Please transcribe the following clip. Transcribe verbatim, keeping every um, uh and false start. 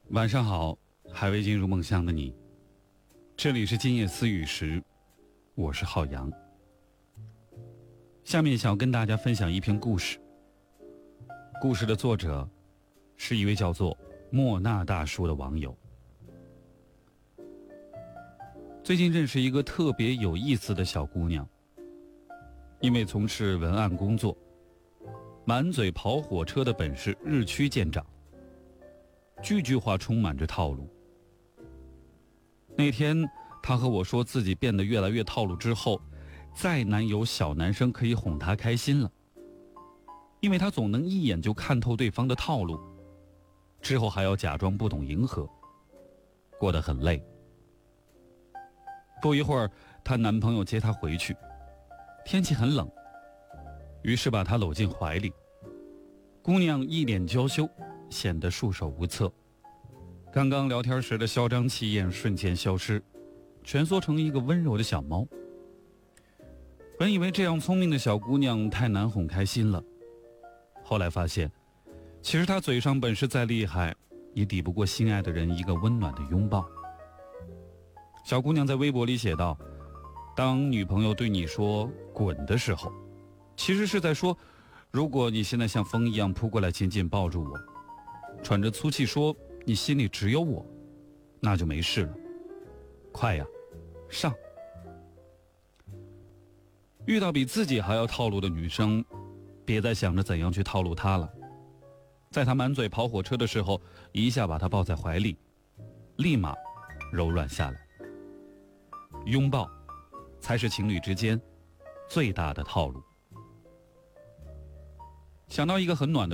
晚上好，还未进入梦乡的你，这里是今夜思雨时，我是浩洋。下面想要跟大家分享一篇故事。故事的作者是一位叫做莫那大叔的网友。最近认识一个特别有意思的小姑娘，因为从事文案工作，满嘴跑火车的本事日趋见长，句句话充满着套路。那天她和我说自己变得越来越套路之后，再难有小男生可以哄她开心了，因为她总能一眼就看透对方的套路，之后还要假装不懂迎合，过得很累。不一会儿，她男朋友接她回去，天气很冷，于是把她搂进怀里。姑娘一脸娇羞，显得束手无策，刚刚聊天时的嚣张气焰瞬间消失，蜷缩成一个温柔的小猫。本以为这样聪明的小姑娘太难哄开心了，后来发现其实她嘴上本事再厉害，也抵不过心爱的人一个温暖的拥抱。小姑娘在微博里写道，当女朋友对你说滚的时候，其实是在说，如果你现在像风一样扑过来紧紧抱住我，喘着粗气说你心里只有我，那就没事了，快呀，上。遇到比自己还要套路的女生，别再想着怎样去套路她了，在她满嘴跑火车的时候，一下把她抱在怀里，立马柔软下来。拥抱才是情侣之间最大的套路。想到一个很暖的